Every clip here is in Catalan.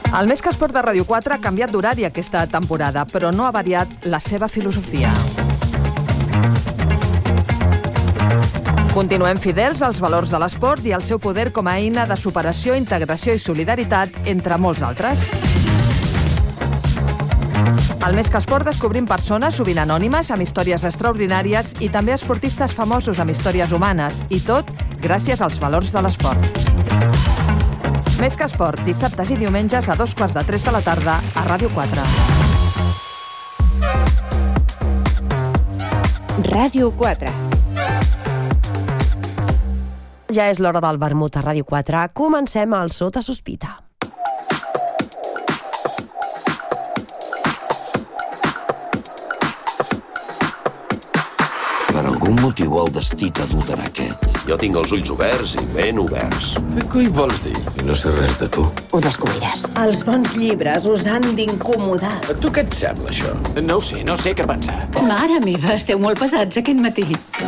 El Més que Esport de Ràdio 4 ha canviat d'horari aquesta temporada, però no ha variat la seva filosofia. Continuem fidels als valors de l'esport i al seu poder com a eina de superació, integració i solidaritat, entre molts d'altres. Al Més que Esport descobrim persones, sovint anònimes, amb històries extraordinàries i també esportistes famosos amb històries humanes, i tot gràcies als valors de l'esport. Més que Esport, dissabtes i diumenges a 2:15 de la tarda a Ràdio 4. Ràdio 4. Ja és l'hora del vermut a Ràdio 4. Comencem el Sota Sospita. Per algun motiu el destí t'ha dut en aquest. Jo tinc els ulls oberts i ben oberts. Què coi vols dir? I no sé res de tu. Ho descobriràs. Els bons llibres us han d'incomodar. A tu què et sembla, això? No ho sé què pensar. Mare meva, esteu molt pesats aquest matí.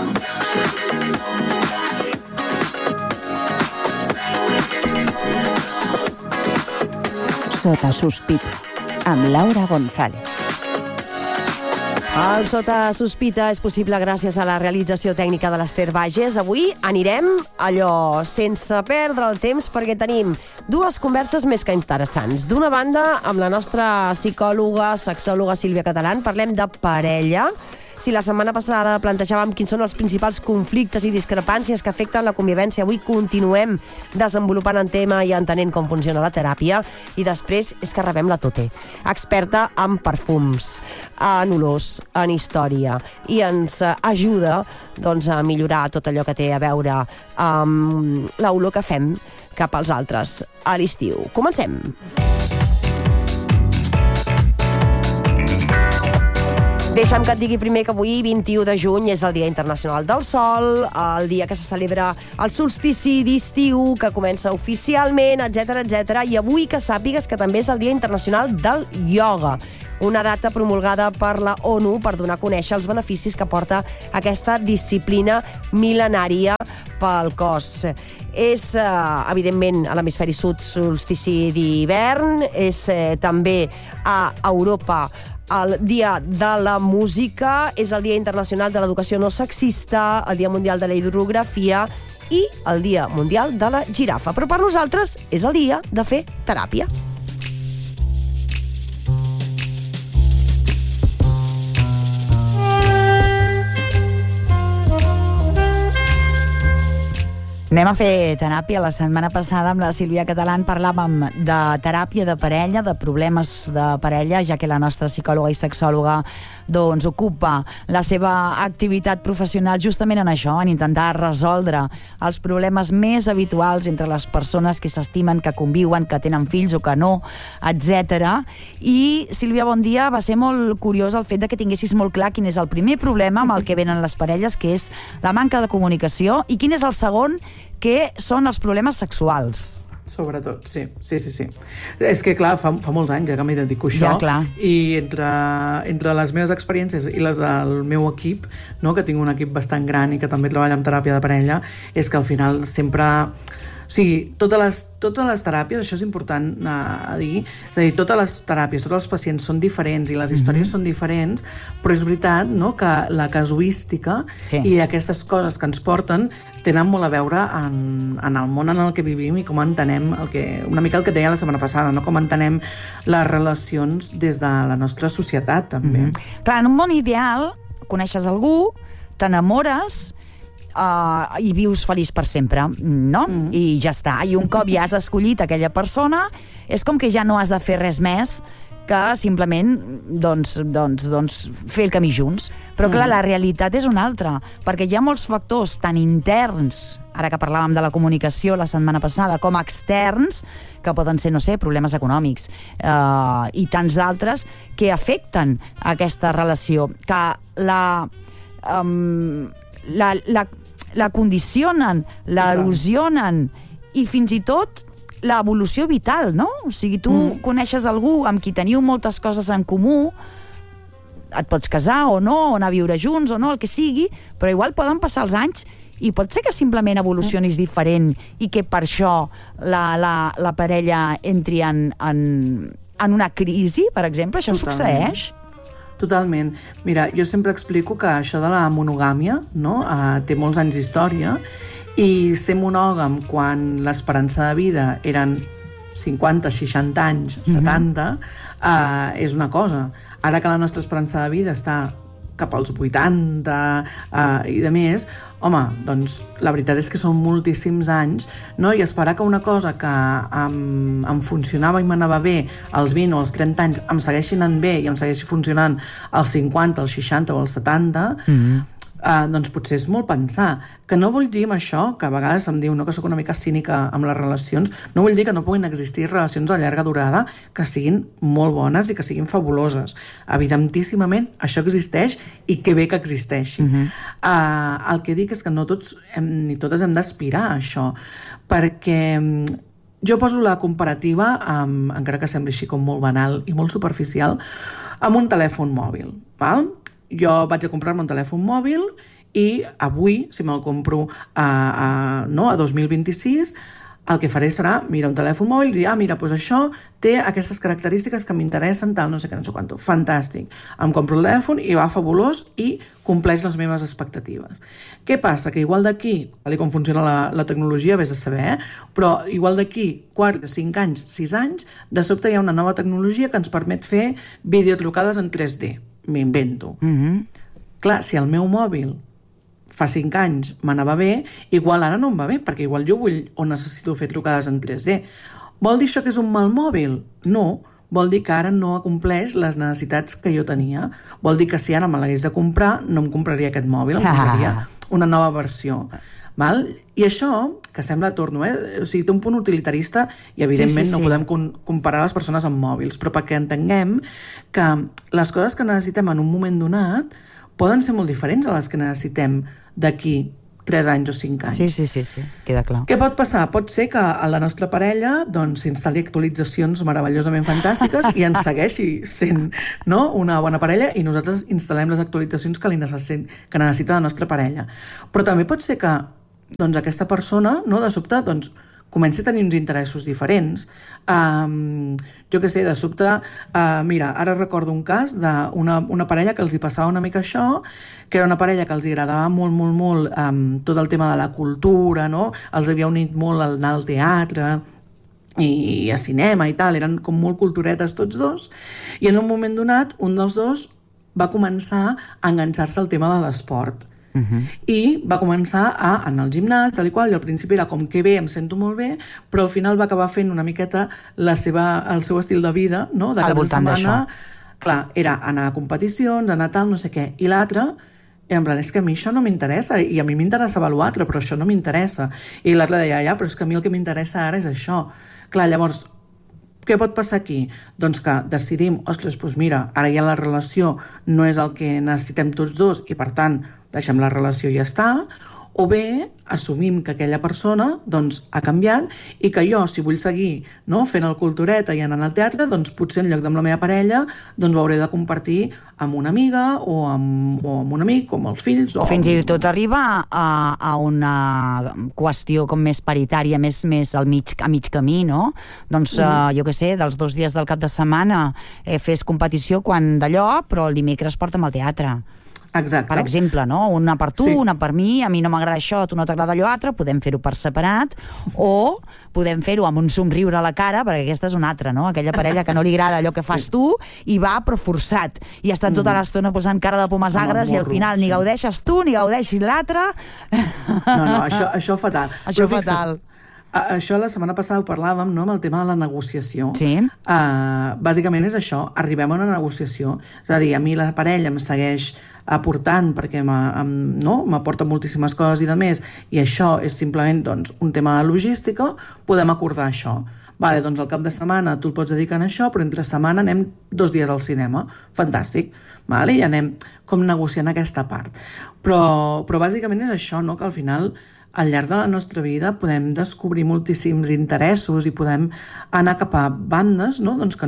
Sota Sospita, amb Laura González. El Sota Sospita és possible gràcies a la realització tècnica de l'Ester Bages. Avui anirem allò sense perdre el temps perquè tenim dues converses més que interessants. D'una banda, amb la nostra psicòloga, sexòloga Sílvia Catalán, parlem de parella. Si la setmana passada plantejàvem quins són els principals conflictes i discrepàncies que afecten la convivència, avui continuem desenvolupant el tema i entenent com funciona la teràpia. I després és que rebem la Tote, experta en perfums, en olors, en història, i ens ajuda doncs, a millorar tot allò que té a veure amb l'olor que fem cap als altres a l'estiu. Comencem! Deixa'm que et digui primer que avui, 21 de juny, és el Dia Internacional del Sol, el dia que se celebra el solstici d'estiu, que comença oficialment, etc. I avui que sàpigues que també és el Dia Internacional del Ioga, una data promulgada per la ONU per donar a conèixer els beneficis que porta aquesta disciplina mil·lenària pel cos. És, evidentment, a l'hemisferi sud solstici d'hivern, és també a Europa el Dia de la Música, és el Dia Internacional de l'Educació No Sexista, el Dia Mundial de la Hidrografia i el Dia Mundial de la Girafa. Però per nosaltres és el dia de fer teràpia. Anem a fer teràpia. La setmana passada amb la Sílvia Catalán parlàvem de teràpia de parella, de problemes de parella, ja que la nostra psicòloga i sexòloga doncs ocupa la seva activitat professional justament en això, en intentar resoldre els problemes més habituals entre les persones que s'estimen, que conviuen, que tenen fills o que no, etc. I, Sílvia, bon dia. Va ser molt curiós el fet de que tinguessis molt clar quin és el primer problema amb el que venen les parelles, que és la manca de comunicació, i quin és el segon, que són els problemes sexuals. Sobretot, sí. És que, clar, fa molts anys que m'hi dedico a això. Ja, clar. I entre les meves experiències i les del meu equip, no, que tinc un equip bastant gran i que també treballa amb teràpia de parella, és que al final sempre... O sigui, totes les teràpies, això és important a dir, és a dir, totes les teràpies, tots els pacients són diferents i les històries són diferents, però és veritat, no?, que la casuística i aquestes coses que ens porten tenen molt a veure en el món en el que vivim i com entenem una mica el que deia la setmana passada, no?, com entenem les relacions des de la nostra societat, també. Clar, en un món ideal, coneixes algú, t'enamores, i vius feliç per sempre, no? I ja està. I un cop ja has escollit aquella persona, és com que ja no has de fer res més que simplement doncs, fer el camí junts. Però clar, la realitat és una altra, perquè hi ha molts factors tan interns, ara que parlàvem de la comunicació la setmana passada, com externs, que poden ser, no sé, problemes econòmics i tants d'altres, que afecten aquesta relació, que la condicionen, l'erosionen i fins i tot l'evolució vital, no? O sigui, tu coneixes algú amb qui teniu moltes coses en comú, et pots casar o no, o anar a viure junts o no, el que sigui, però igual poden passar els anys I pot ser que simplement evolucionis diferent i que per això la parella entri en una crisi, per exemple? Això succeeix? Totalment. Mira, jo sempre explico que això de la monogàmia, no? Té molts anys d'història, i ser monògam quan l'esperança de vida eren 50, 60 anys, 70, és una cosa. Ara que la nostra esperança de vida està cap als 80 i de més, home, doncs la veritat és que són moltíssims anys, no? I esperar que una cosa que em funcionava i m'anava bé als 20 o als 30 anys em segueixi anant bé i em segueixi funcionant als 50, als 60 o als 70, doncs potser és molt pensar. Que no vull dir amb això, que a vegades em diu que sóc una mica cínica amb les relacions, no vull dir que no puguin existir relacions a llarga durada que siguin molt bones i que siguin fabuloses. Evidentíssimament, això existeix i que bé que existeixi. El que dic és que no tots ni totes hem d'aspirar a això, perquè jo poso la comparativa, encara que sembli així com molt banal i molt superficial, amb un telèfon mòbil, val? Jo vaig a comprar-me un telèfon mòbil i avui, si me'l compro a 2026, el que faré serà mirar un telèfon mòbil i dir, mira, doncs això té aquestes característiques que m'interessen, tal, no sé què, no sé quanto. Fantàstic. Em compro el telèfon i va fabulós i compleix les meves expectatives. Què passa? Que igual d'aquí, tal com funciona la tecnologia, vés a saber, però igual d'aquí 4, 5 anys, 6 anys, de sobte hi ha una nova tecnologia que ens permet fer videotrucades en 3D. M'invento. Clar, si el meu mòbil fa 5 anys m'anava bé, igual ara no em va bé, perquè igual jo vull o necessito fer trucades en 3D. Vol dir això que és un mal mòbil? No, vol dir que ara no acompleix les necessitats que jo tenia. Vol dir que si ara me l'hagués de comprar, no em compraria aquest mòbil, em compraria una nova versió. Val? I això, que sembla, torno, o sigui, té un punt utilitarista i evidentment no podem comparar les persones amb mòbils, però perquè entenguem que les coses que necessitem en un moment donat poden ser molt diferents a les que necessitem d'aquí 3 anys o 5 anys. Sí, queda clar. Què pot passar? Pot ser que a la nostra parella s'instal·li actualitzacions meravellosament fantàstiques i ens segueixi sent una bona parella i nosaltres instal·lem les actualitzacions que necessita la nostra parella. Però també pot ser que aquesta persona, de sobte, comenci a tenir uns interessos diferents. Jo què sé, de sobte, mira, ara recordo un cas d'una parella que els hi passava una mica això, que era una parella que els agradava molt, molt, molt tot el tema de la cultura, no? Els havia unit molt anar al teatre i a cinema i tal, eren com molt culturetes tots dos, i en un moment donat un dels dos va començar a enganxar-se al tema de l'esport. I va començar a anar al gimnàs, tal i qual, i al principi era com que bé, em sento molt bé, però al final va acabar fent una miqueta el seu estil de vida, no? De al voltant d'això. Clar, era anar a competicions, anar tal, no sé què, i l'altre era en plan, és que a mi això no m'interessa, i a mi m'interessava l'altre, però això no m'interessa. I l'altre deia, ja, però és que a mi el que m'interessa ara és això. Clar, llavors, què pot passar aquí? Doncs que decidim, ostres, doncs mira, ara ja la relació no és el que necessitem tots dos i per tant deixem la relació i ja està, o bé assumim que aquella persona ha canviat i que jo, si vull seguir fent el cultureta i anant al teatre, doncs potser en lloc d'amb la meva parella ho hauré de compartir amb una amiga o amb un amic o amb els fills. O fins i tot arriba a una qüestió com més paritària, més a mig camí, no? Doncs jo què sé, dels 2 dies del cap de setmana fes competició quan d'allò, però el dimecres porta'm al teatre. Exacte. Per exemple, no? Una per tu, una per mi, a mi no m'agrada això, a tu no t'agrada allò altre, podem fer-ho per separat, o podem fer-ho amb un somriure a la cara, perquè aquesta és una altra, no? Aquella parella que no li agrada allò que fas tu i va, però forçat, i està tota l'estona posant cara de pomes agres i al final ni gaudeixes tu, ni gaudeixis l'altre. No, això fatal. Això fatal. Això la setmana passada ho parlàvem, amb el tema de la negociació. Sí. Bàsicament és això, arribem a una negociació. És a dir, a mi la parella em segueix aportant perquè m'aporta moltíssimes coses i de més, i això és simplement un tema de logística, podem acordar això. Vale, doncs al cap de setmana tu el pots dedicar a això, però entre setmana anem 2 dies al cinema. Fantàstic. Vale? I anem com negociant aquesta part. Però bàsicament és això, que al final al llarg de la nostra vida podem descobrir moltíssims interessos i podem anar cap a bandes que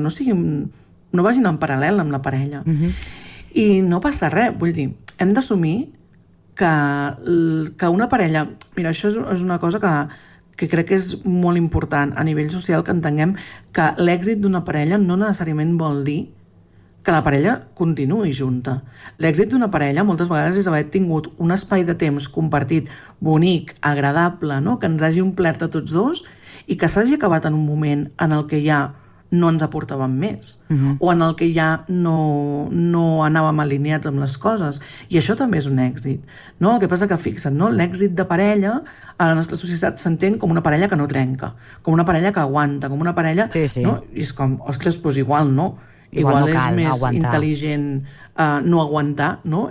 no vagin en paral·lel amb la parella. I no passa res, vull dir, hem d'assumir que una parella... Mira, això és una cosa que crec que és molt important a nivell social, que entenguem que l'èxit d'una parella no necessàriament vol dir que la parella continuï junta. L'èxit d'una parella moltes vegades és haver tingut un espai de temps compartit bonic, agradable, no? Que ens hagi omplert a tots dos i que s'hagi acabat en un moment en el que ja no ens aportàvem més, o en el que ja no anàvem alineats amb les coses. I això també és un èxit. No? El que passa que, fixa't, no? L'èxit de parella a la nostra societat s'entén com una parella que no trenca, com una parella que aguanta, com una parella... Sí. No? I és com, ostres, doncs igual no. Igual no és cal més aguantar. intel·ligent no aguantar, no?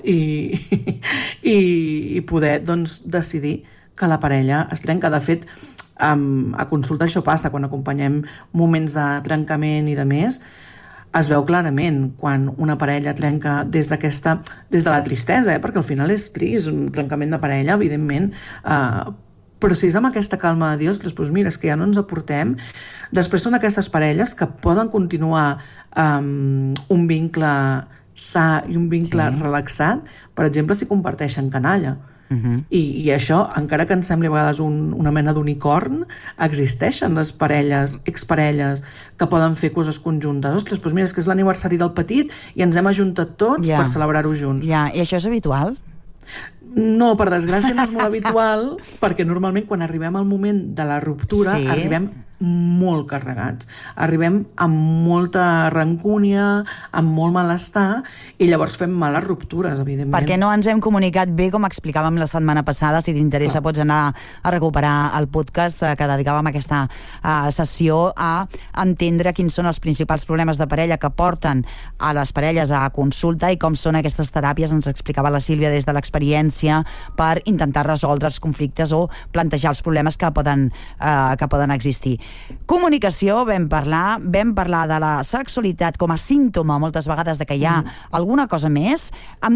I poder, doncs, decidir que la parella es trenca. De fet, a consulta això passa, quan acompanyem moments de trencament i de més, es veu clarament quan una parella trenca des de la tristesa, perquè al final és trist, un trencament de parella, evidentment, però si és amb aquesta calma de dir, ostres, doncs mira, és que ja no ens aportem. Després són aquestes parelles que poden continuar un vincle sa i un vincle relaxat, per exemple, si comparteixen canalla. I això, encara que ens sembli a vegades una mena d'unicorn, existeixen les parelles, exparelles, que poden fer coses conjuntes. Ostres, doncs mira, és que és l'aniversari del petit i ens hem ajuntat tots per celebrar-ho junts. I això és habitual? No, per desgràcia no és molt habitual, perquè normalment quan arribem al moment de la ruptura arribem molt carregats. Arribem amb molta rancúnia, amb molt malestar, i llavors fem males ruptures, evidentment. Perquè no ens hem comunicat bé, com explicàvem la setmana passada. Si t'interessa pots anar a recuperar el podcast que dedicàvem a aquesta sessió a entendre quins són els principals problemes de parella que porten a les parelles a consulta i com són aquestes teràpies, ens explicava la Sílvia des de l'experiència, per intentar resoldre els conflictes o plantejar els problemes que poden existir. Comunicació, vam parlar de la sexualitat com a símptoma moltes vegades de que hi ha alguna cosa més. En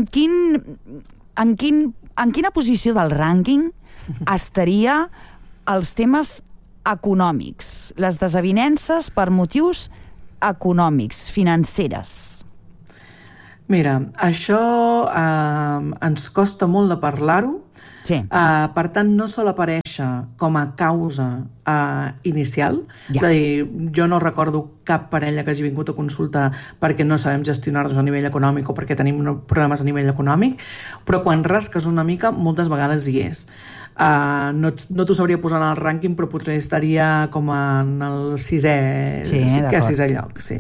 quina posició del rànquing estaria els temes econòmics, les desavinences per motius econòmics, financeres? Mira, això ens costa molt de parlar-ho. Sí. Per tant, no sol aparèixer com a causa inicial. És a dir, jo no recordo cap parella que hagi vingut a consulta perquè no sabem gestionar-nos a nivell econòmic o perquè tenim problemes a nivell econòmic, però quan rasques una mica, moltes vegades hi és. No t'ho sabria posar en el rànquing, però potser estaria com en el sisè lloc. Sí.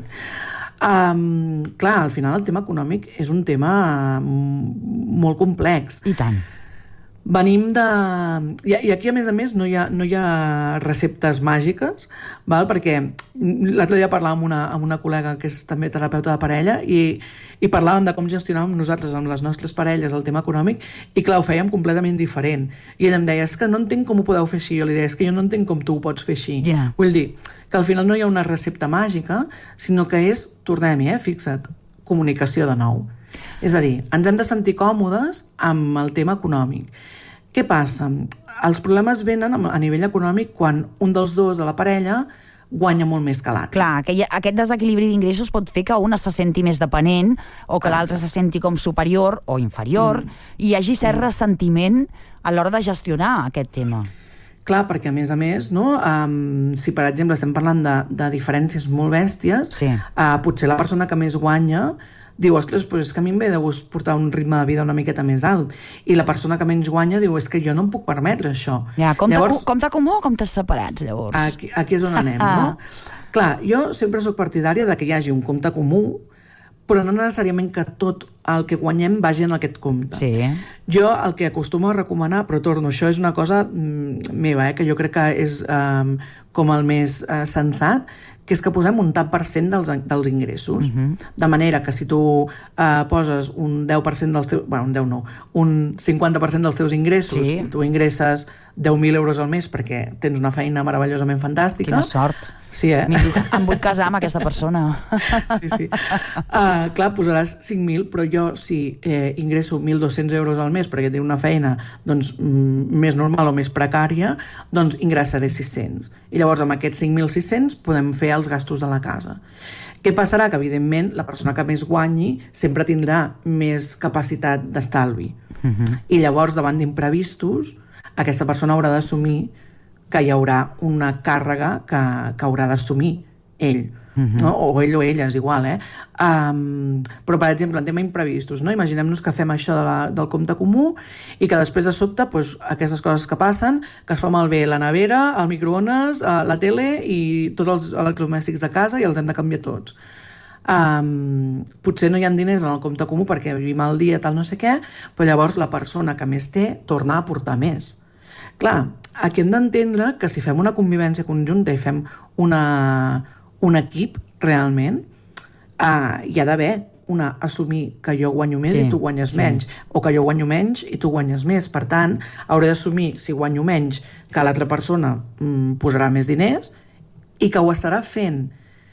Clar, al final el tema econòmic és un tema molt complex. I tant. Venim de... I aquí, a més, no hi ha receptes màgiques, val? Perquè l'altre dia parlàvem amb una col·lega que és també terapeuta de parella i parlàvem de com gestionàvem nosaltres amb les nostres parelles el tema econòmic i, clar, ho fèiem completament diferent. I ella em deia, és que no entenc com ho podeu fer així. Jo li deia, és que jo no entenc com tu ho pots fer així. Vull dir que al final no hi ha una recepta màgica, sinó que és, tornem-hi, fixa't, comunicació de nou. És a dir, ens hem de sentir còmodes amb el tema econòmic. Què passa? Els problemes venen a nivell econòmic quan un dels dos de la parella guanya molt més que l'altre. Clar, aquest desequilibri d'ingressos pot fer que una se senti més dependent o que l'altre se senti com superior o inferior i hi hagi cert ressentiment a l'hora de gestionar aquest tema. Clar, perquè a més, no? Si per exemple estem parlant de diferències molt bèsties, potser la persona que més guanya diu, ostres, és que a mi em ve de gust portar un ritme de vida una miqueta més alt. I la persona que menys guanya diu, és que jo no em puc permetre això. Compte comú o comptes separats, llavors? Aquí és on anem, no? Clar, jo sempre soc partidària de que hi hagi un compte comú, però no necessàriament que tot el que guanyem vagi en aquest compte. Jo el que acostumo a recomanar, però torno, això és una cosa meva, que jo crec que és com el més sensat, que és que posem un tant per cent dels ingressos. De manera que si tu poses un 10% dels teus... Bueno, un 10 no, un 50% dels teus ingressos, i tu ingresses 10.000 euros al mes perquè tens una feina meravellosament fantàstica. Quina sort. Sí, Em vull casar amb aquesta persona. Sí. Clar, posaràs 5.000, però jo si ingresso 1.200 euros al mes perquè tinc una feina doncs, més normal o més precària, doncs ingressaré 600. I llavors amb aquests 5.600 podem fer els gastos de la casa. Què passarà? Que evidentment la persona que més guanyi sempre tindrà més capacitat d'estalvi. I llavors davant d'imprevistos aquesta persona haurà d'assumir que hi haurà una càrrega que haurà d'assumir ell, no? O ell o ella, és igual, però, per exemple, en tema imprevistos, no? Imaginem-nos que fem això del compte comú i que després de sobte doncs, aquestes coses que passen, que es fa malbé la nevera, el microones, la tele i tots els electrodomèstics de casa i els hem de canviar tots. Potser no hi ha diners en el compte comú perquè vivim al dia, tal no sé què, però llavors la persona que més té torna a aportar més. Clar, aquí hem d'entendre que si fem una convivència conjunta i fem un equip realment, hi ha d'haver assumir que jo guanyo més i tu guanyes menys, o que jo guanyo menys i tu guanyes més. Per tant, hauré d'assumir, si guanyo menys, que l'altra persona posarà més diners i que ho estarà fent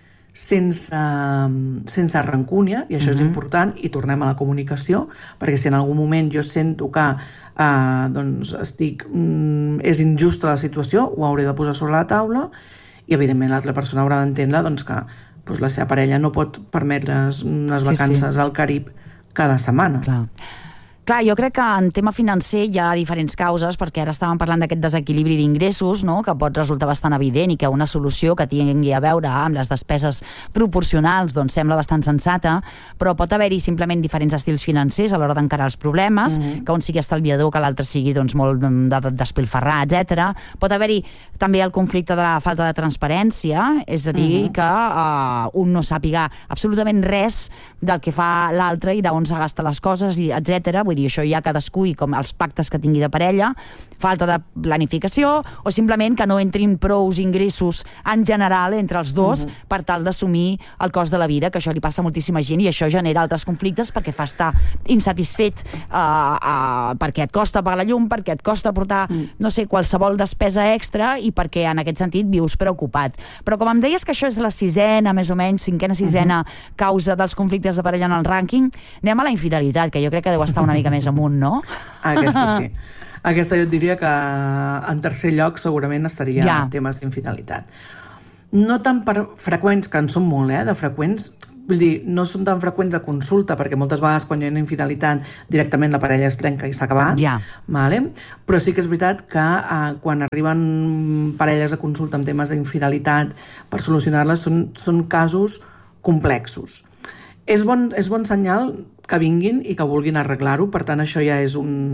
sense rancúnia, i això és important, i tornem a la comunicació, perquè si en algun moment jo sento que doncs és injusta la situació, ho hauré de posar sobre la taula, i evidentment l'altra persona haurà d'entendre doncs, que doncs, la seva parella no pot permetre's unes vacances al Carib cada setmana. Clar, jo crec que en tema financer hi ha diferents causes, perquè ara estàvem parlant d'aquest desequilibri d'ingressos, no?, que pot resultar bastant evident i que una solució que tingui a veure amb les despeses proporcionals doncs sembla bastant sensata, però pot haver-hi simplement diferents estils financers a l'hora d'encarar els problemes, que un sigui estalviador, que l'altre sigui doncs, molt despilfarrar, etc. Pot haver-hi també el conflicte de la falta de transparència, és a dir, que un no sàpiga absolutament res del que fa l'altre i d'on se gasta les coses, etc. Vull dir, això ja cadascú i com els pactes que tingui de parella, falta de planificació o simplement que no entrin prous ingressos en general entre els dos per tal d'assumir el cost de la vida, que això li passa a moltíssima gent i això genera altres conflictes perquè fa estar insatisfet perquè et costa pagar la llum, perquè et costa portar, no sé, qualsevol despesa extra i perquè en aquest sentit vius preocupat. Però com em deies que això és la sisena, més o menys, cinquena causa dels conflictes de parella en el rànquing, anem a la infidelitat, que jo crec que deu estar una mica més amunt, no? Aquesta sí. Aquesta jo et diria que en tercer lloc segurament estaria en temes d'infidelitat. No tan freqüents, que en són molt, de freqüents, vull dir, no són tan freqüents a consulta, perquè moltes vegades quan hi ha una infidelitat directament la parella es trenca i s'ha acabat, vale? Però sí que és veritat que quan arriben parelles a consulta amb temes d'infidelitat per solucionar-les són casos complexos. És bon senyal que vinguin i que vulguin arreglar-ho, per tant això ja és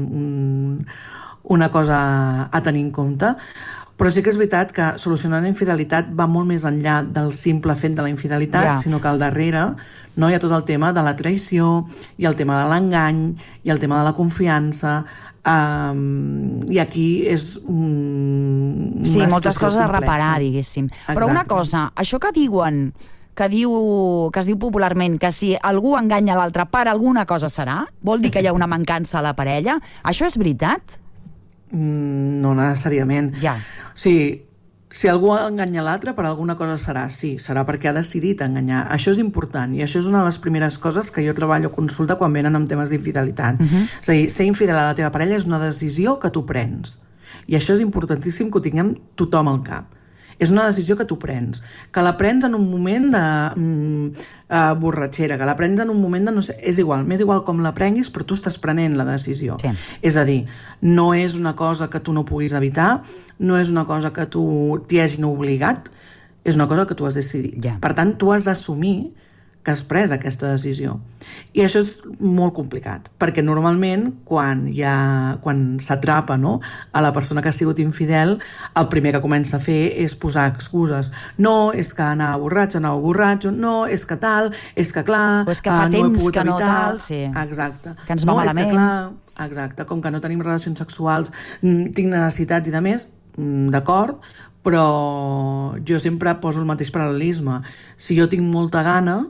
una cosa a tenir en compte, però sí que és veritat que solucionar la infidelitat va molt més enllà del simple fet de la infidelitat, sinó que al darrere hi ha tot el tema de la traïció, hi ha el tema de l'engany, hi ha el tema de la confiança, i aquí és moltes coses a reparar, diguéssim. Però una cosa, això que diuen que es diu popularment que si algú enganya l'altre per alguna cosa serà, vol dir que hi ha una mancança a la parella? Això és veritat? No necessàriament. Si algú enganya l'altre per alguna cosa serà, sí, serà perquè ha decidit enganyar. Això és important i això és una de les primeres coses que jo treballo a consulta quan venen amb temes d'infidelitat. És a dir, ser infidel a la teva parella és una decisió que tu prens i això és importantíssim que ho tinguem tothom al cap. És una decisió que tu prens, que la prens en un moment de borratxera, que la prens en un moment de no sé, és igual, m'és igual com la prenguis, però tu estàs prenent la decisió. És a dir, no és una cosa que tu no puguis evitar, no és una cosa que tu t'hi hagin obligat, és una cosa que tu has decidit. Per tant, tu has d'assumir que has pres aquesta decisió. I això és molt complicat, perquè normalment quan s'atrapa a la persona que ha sigut infidel, el primer que comença a fer és posar excuses. No, és que anava borratxo, no, és que tal, és que clar, o és que fa temps que no tal, exacte. Que ens va malament. És que clar, exacte, com que no tenim relacions sexuals, tinc necessitats i de més, d'acord, però jo sempre poso el mateix paral·lelisme. Si jo tinc molta gana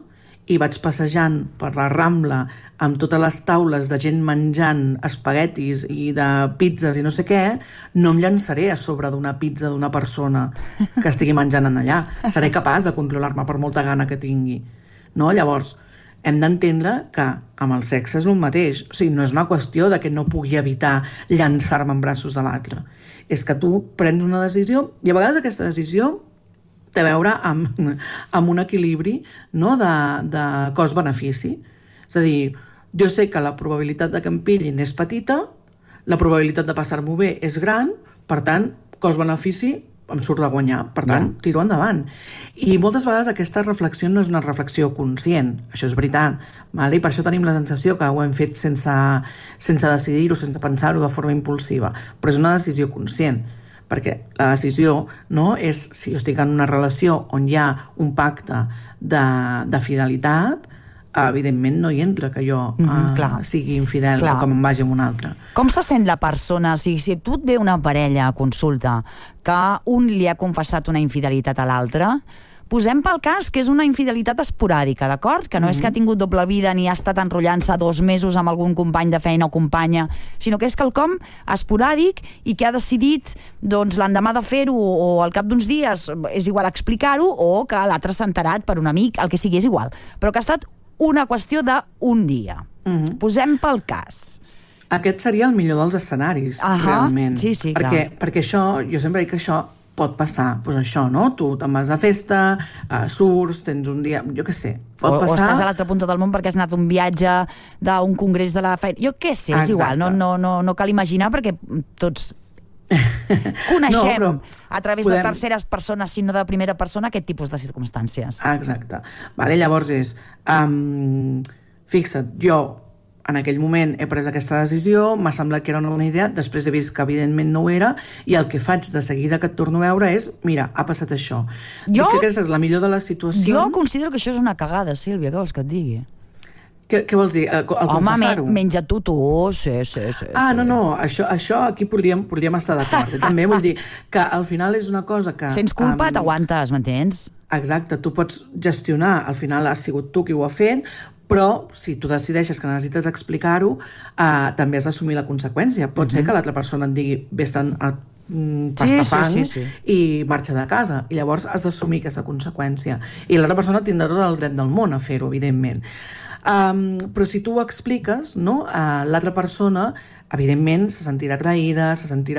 i vaig passejant per la Rambla amb totes les taules de gent menjant espaguetis i de pizzas i no sé què, no em llançaré a sobre d'una pizza d'una persona que estigui menjant en allà. Seré capaç de controlar-me per molta gana que tingui. No? Llavors, hem d'entendre que amb el sexe és el mateix. O sigui, no és una qüestió de que no pugui evitar llançar-me en braços de l'altre. És que tu prens una decisió i a vegades aquesta decisió té a veure amb un equilibri, no? de cost-benefici. És a dir, jo sé que la probabilitat de que em pillin és petita, la probabilitat de passar-m'ho bé és gran, per tant, cost-benefici em surt de guanyar, per tant, tiro endavant. I moltes vegades aquesta reflexió no és una reflexió conscient, això és veritat, i per això tenim la sensació que ho hem fet sense decidir-ho, sense pensar-ho de forma impulsiva, però és una decisió conscient, perquè la decisió és si jo estic en una relació on hi ha un pacte de fidelitat, evidentment no hi entra que jo sigui infidel o que me'n vagi amb un altre. Com se sent la persona? Si tu et ve una parella a consulta que un li ha confessat una infidelitat a l'altre, posem pel cas que és una infidelitat esporàdica, d'acord? Que no és que ha tingut doble vida ni ha estat enrotllant-se 2 mesos amb algun company de feina o companya, sinó que és quelcom esporàdic i que ha decidit l'endemà de fer-ho o al cap d'uns dies, és igual explicar-ho, o que l'altre s'ha enterat per un amic, el que sigui, és igual. Però que ha estat una qüestió d'un dia. Posem pel cas. Aquest seria el millor dels escenaris, realment. Sí, clar. Perquè això, jo sempre dic que això pot passar. Doncs això, no? Tu te'n vas de festa, surts, tens un dia... Jo què sé, pot passar... O estàs a l'altra punta del món perquè has anat a un viatge d'un congrés de la feina. Jo què sé, és igual. No cal imaginar perquè tots coneixem a través de terceres persones, sinó de primera persona, aquest tipus de circumstàncies. Exacte. Llavors és... Fixa't, jo en aquell moment he pres aquesta decisió, m'ha semblat que era una bona idea, després he vist que evidentment no ho era, i el que faig de seguida que et torno a veure és, mira, ha passat això. Jo crec que aquesta és la millor de les situacions. Jo considero que això és una cagada, Sílvia, què vols que et digui? Què vols dir? El confessar-ho? Home, menja-t'ho tu, sí. No, això aquí podríem estar d'acord. També vull dir que al final és una cosa que... Sents culpa, t'aguantes, m'entens? Exacte, tu pots gestionar, al final has sigut tu qui ho ha fet, però si tu decideixes que necessites explicar-ho, també has d'assumir la conseqüència. Pot ser que l'altra persona et digui vés-te'n a pastafang i marxa de casa, i llavors has d'assumir aquesta conseqüència. I l'altra persona tindrà tot el dret del món a fer-ho, evidentment. Però si tu ho expliques, l'altra persona evidentment se sentirà traïda,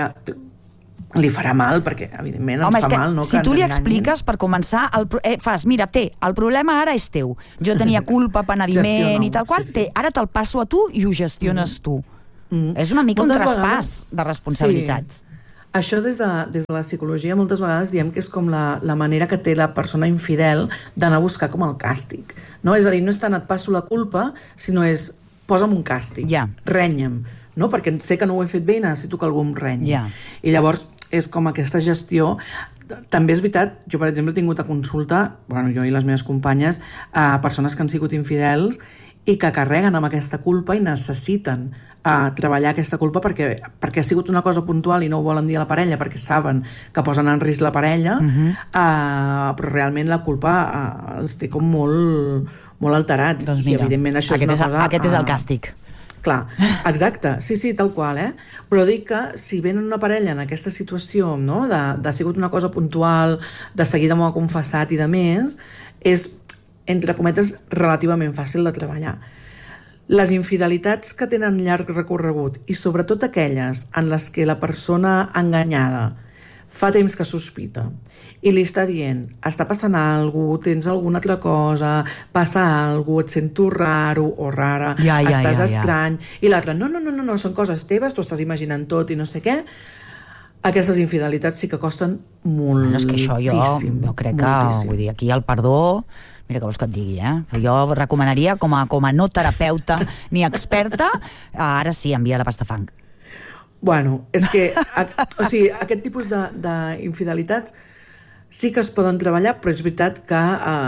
li farà mal, perquè evidentment ens fa mal, no? Si tu li expliques, per començar, mira, el problema ara és teu, jo tenia culpa, penediment i tal qual, ara te'l passo a tu i ho gestiones tu. És una mica un traspàs de responsabilitats. Això des de la psicologia moltes vegades diem que és com la manera que té la persona infidel d'anar a buscar com el càstig. No? És a dir, no és tant et passo la culpa, sinó és posa'm un càstig, renya'm, no? Perquè sé que no ho he fet bé i necessito que algú em renyi. I llavors és com aquesta gestió. També és veritat, jo per exemple he tingut a consulta, jo i les meves companyes, persones que han sigut infidels i que carreguen amb aquesta culpa i necessiten treballar aquesta culpa perquè ha sigut una cosa puntual i no ho volen dir a la parella perquè saben que posen en risc la parella, però realment la culpa els té com molt alterats. Doncs mira, i evidentment això és una cosa... Aquest és el càstig. Clar, exacte, sí, tal qual, Però dic que si venen una parella en aquesta situació, no?, de sigut una cosa puntual, de seguida m'ho ha confessat i de més, és, entre cometes, relativament fàcil de treballar. Les infidelitats que tenen llarg recorregut i sobretot aquelles en les que la persona enganyada fa temps que sospita i li està dient, està passant alguna cosa, tens alguna altra cosa, passa alguna cosa, et sento raro o rara, estàs estrany, i l'altre, no, són coses teves, tu estàs imaginant tot i no sé què. Aquestes infidelitats sí que costen moltíssim. És que això jo crec que, vull dir, aquí el perdó... Mira què vols que et digui, Jo recomanaria, com a no terapeuta ni experta, ara sí, envia la pasta fang. Bueno, és que aquest tipus d'infidelitats sí que es poden treballar, però és veritat que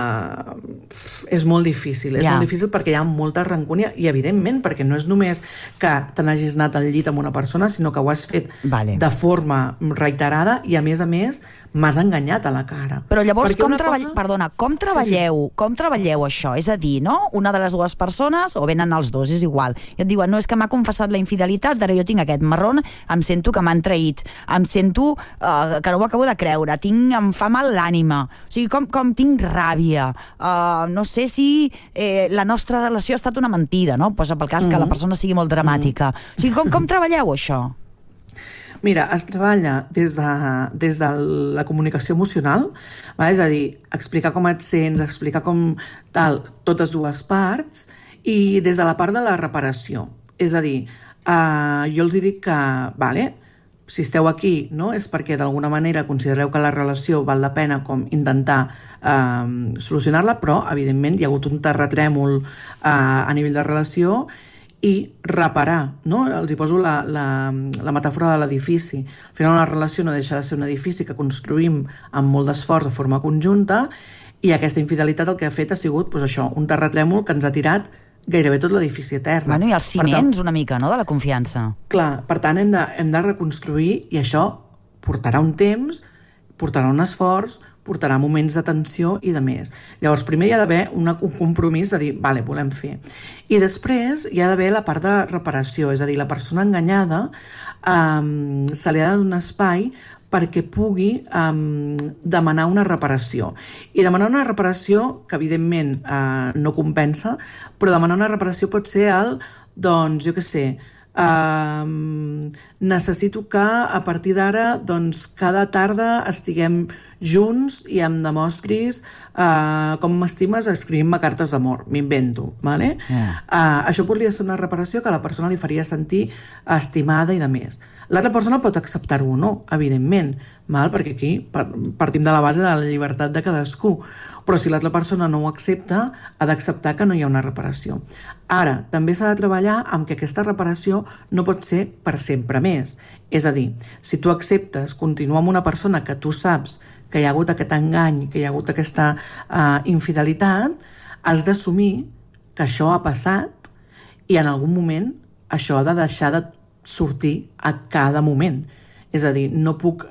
és molt difícil. És molt difícil perquè hi ha molta rancúnia i, evidentment, perquè no és només que te n'hagis anat al llit amb una persona, sinó que ho has fet de forma reiterada i, a més, m'has enganyat a la cara. Però llavors, Perquè com una treballeu això? És a dir, no? Una de les dues persones, o venen els dos, és igual. I et diuen, no, és que m'ha confessat la infidelitat, ara jo tinc aquest marrón, em sento que m'han traït, em sento que no ho acabo de creure, em fa mal l'ànima, o sigui, com tinc ràbia, no sé si la nostra relació ha estat una mentida, no? Posa pel cas que la persona sigui molt dramàtica. O sigui, com treballeu això? Mira, es treballa des de la comunicació emocional, és a dir, explicar com et sents, explicar com tal, totes dues parts, i des de la part de la reparació. És a dir, jo els dic que, si esteu aquí, no, és perquè d'alguna manera considereu que la relació val la pena com intentar solucionar-la, però, evidentment, hi ha hagut un terratrèmol a nivell de relació i reparar, no? Els hi poso la metàfora de l'edifici. Al final una relació no deixa de ser un edifici que construïm amb molt d'esforç de forma conjunta, i aquesta infidelitat el que ha fet ha sigut això, un terratrèmol que ens ha tirat gairebé tot l'edifici a terra. Bueno, i els ciments una mica, no?, de la confiança. Clar, per tant hem de reconstruir, i això portarà un temps, portarà un esforç, portarà moments de tensió i de més. Llavors, primer hi ha d'haver un compromís de dir, volem fer. I després hi ha d'haver la part de reparació, és a dir, la persona enganyada se li ha de donar espai perquè pugui demanar una reparació. I demanar una reparació que, evidentment, no compensa, però demanar una reparació pot ser doncs, jo què sé, necessito que a partir d'ara cada tarda estiguem junts i em demostris com m'estimes escrivint-me cartes d'amor, m'invento, ¿vale? Això podria ser una reparació que a la persona li faria sentir estimada i de més. L'altra persona pot acceptar-ho o no, evidentment, perquè aquí partim de la base de la llibertat de cadascú, però si l'altra persona no ho accepta, ha d'acceptar que no hi ha una reparació. Ara, també s'ha de treballar amb que aquesta reparació no pot ser per sempre més. És a dir, si tu acceptes continuar amb una persona que tu saps que hi ha hagut aquest engany, que hi ha hagut aquesta infidelitat, has d'assumir que això ha passat i en algun moment això ha de deixar de sortir a cada moment. És a dir, no puc...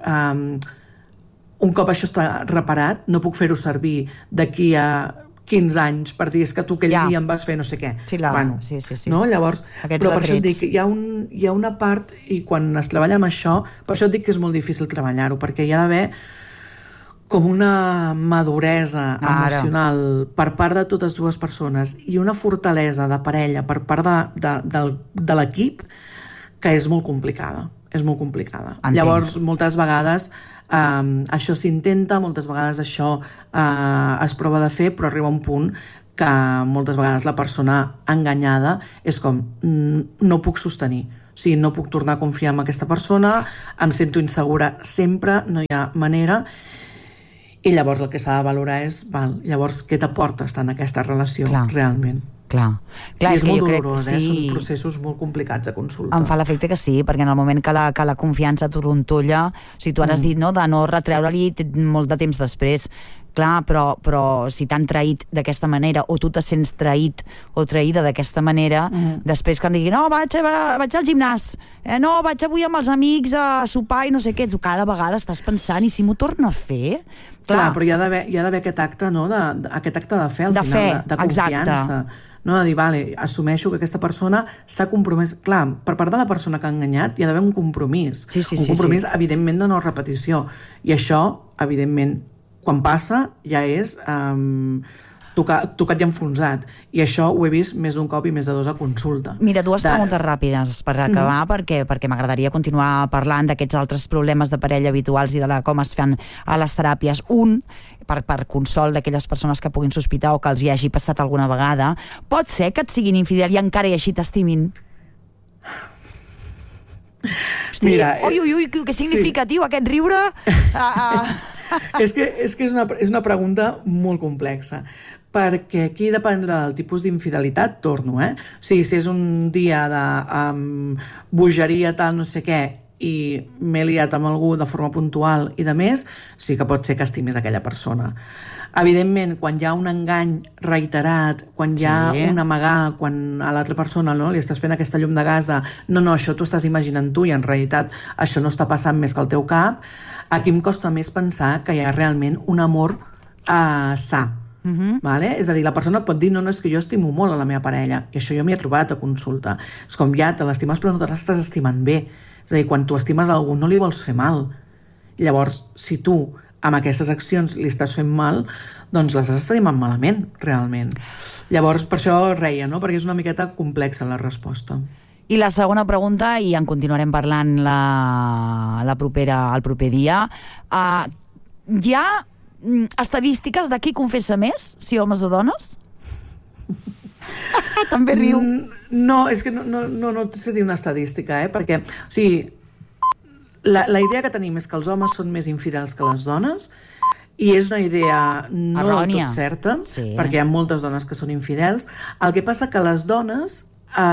un cop això està reparat, no puc fer-ho servir d'aquí a 15 anys per dir és que tu aquell dia em vas fer no sé què. Sí. No? Llavors, però per això et dic, hi ha una part, i quan es treballa amb això, per això et dic que és molt difícil treballar-ho, perquè hi ha d'haver com una maduresa emocional per part de totes dues persones i una fortalesa de parella per part de l'equip que és molt complicada. És molt complicada. Entenc. Llavors, moltes vegades això s'intenta, moltes vegades això es prova de fer, però arriba un punt que moltes vegades la persona enganyada és com, no puc sostenir. O sigui, no puc tornar a confiar en aquesta persona, em sento insegura sempre, no hi ha manera. I llavors el que s'ha de valorar és, llavors, què t'aporta estar en aquesta relació realment? Clar, és molt dolorós, són processos molt complicats de consulta. Em fa l'efecte que sí, perquè en el moment que la confiança t'orontolla, o sigui, tu ara has dit de no retreure-li molt de temps després, clar, però si t'han traït d'aquesta manera o tu te sents traït o traïda d'aquesta manera, després que em digui no, vaig al gimnàs, no, vaig avui amb els amics a sopar i no sé què, tu cada vegada estàs pensant i si m'ho torna a fer... Clar, però hi ha d'haver aquest acte, no? Aquest acte de fe al final, de confiança. No, de dir, assumeixo que aquesta persona s'ha compromès. Clar, per part de la persona que ha enganyat hi ha d'haver un compromís. Un compromís, evidentment, de no repetició. I això, evidentment, quan passa, ja és tocat i enfonsat. I això ho he vist més d'un cop i més de dos a consulta. Mira, dues preguntes ràpides per acabar, perquè m'agradaria continuar parlant d'aquests altres problemes de parella habituals i de com es fan a les teràpies. Un, per consol d'aquelles persones que puguin sospitar o que els hi hagi passat alguna vegada, pot ser que et siguin infidel i encara i així t'estimin? Hosti, mira, ui, que significatiu aquest riure! És que és una pregunta molt complexa, perquè aquí dependrà del tipus d'infidelitat, torno, O sigui, si és un dia de bogeria, tal, no sé què, i m'he liat amb algú de forma puntual i de més, sí que pot ser que estimis aquella persona. Evidentment, quan hi ha un engany reiterat, quan hi ha un amagar, quan a l'altra persona li estàs fent aquesta llum de gas de no, això t'ho estàs imaginant tu i en realitat això no està passant més que al teu cap, Aquí em costa més pensar que hi ha realment un amor sa. Vale? És a dir, la persona pot dir no, és que jo estimo molt a la meva parella, i això jo m'hi he trobat a consulta. És com ja te l'estimes però no te l'estàs estimant bé. És a dir, quan tu estimes a algú no li vols fer mal. Llavors, si tu amb aquestes accions li estàs fent mal, doncs les estàs estimant malament, realment. Llavors, per això reia, no? Perquè és una miqueta complexa la resposta. I la segona pregunta, i en continuarem parlant el proper dia, hi ha estadístiques de qui confessa més, si homes o dones? També riu. No, és que no sé dir una estadística, perquè, o sigui, la idea que tenim és que els homes són més infidels que les dones, i és una idea no del tot certa, perquè hi ha moltes dones que són infidels. El que passa que les dones,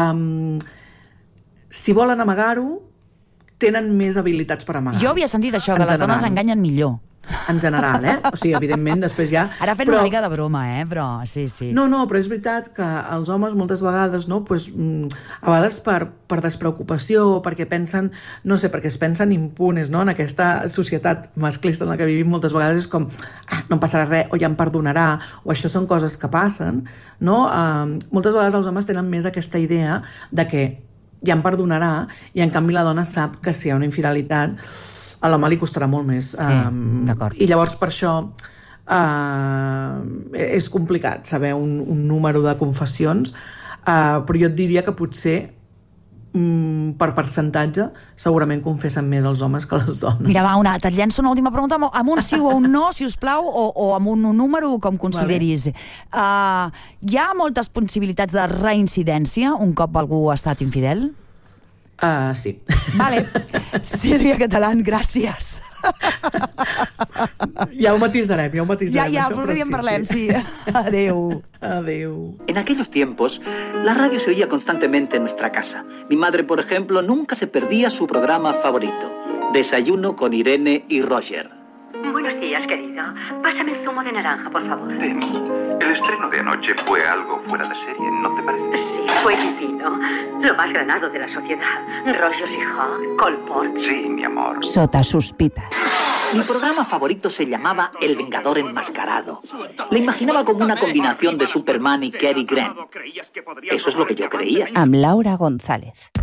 si volen amagar-ho, tenen més habilitats per amagar. Jo havia sentit això, que les dones enganyen millor. En general, O sigui, evidentment, després ja... Ara fent una mica de broma, però sí. No, però és veritat que els homes moltes vegades, no, pues, a vegades per despreocupació, perquè pensen, no sé, perquè es pensen impunes, no?, en aquesta societat masclista en la que vivim moltes vegades és com, no em passarà res, o ja em perdonarà, o això són coses que passen, no? Moltes vegades els homes tenen més aquesta idea de que ja em perdonarà, i en canvi la dona sap que si hi ha una infidelitat a l'home li costarà molt més. D'acord. I llavors per això és complicat saber un número de confessions, però jo et diria que potser per percentatge segurament confessen més els homes que les dones. Mira, va, et llenço una última pregunta amb un sí o un no, si us plau, o amb un número, com consideris. Hi ha moltes possibilitats de reincidència un cop algú ha estat infidel? Sí. Vale. Sílvia Catalán, gràcies. Ja ho matisarem. Ja, però ja en parlem, sí. Adeu. En aquellos tiempos, la radio se oía constantemente en nuestra casa. Mi madre, por ejemplo, nunca se perdía su programa favorito, Desayuno con Irene y Roger. Buenos días, querido. Pásame el zumo de naranja, por favor. El estreno de anoche fue algo fuera de serie, ¿no te parece? Sí, fue divino. Lo más granado de la sociedad. Rollos y Hawk, Cole Porter. Sí, mi amor. Sota sospita. Mi programa favorito se llamaba El Vengador Enmascarado. Lo imaginaba como una combinación de Superman y Cary Grant. Eso es lo que yo creía. Amb Laura González.